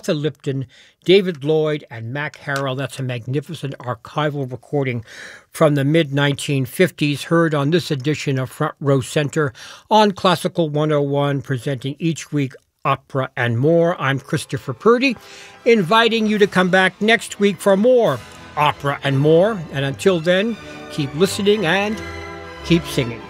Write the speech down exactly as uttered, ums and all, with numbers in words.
Martha Lipton, David Lloyd, and Mac Harrell. That's a magnificent archival recording from the mid nineteen fifties, heard on this edition of Front Row Center on Classical one oh one, presenting each week Opera and More. I'm Christopher Purdy, inviting you to come back next week for more Opera and More. And until then, keep listening and keep singing.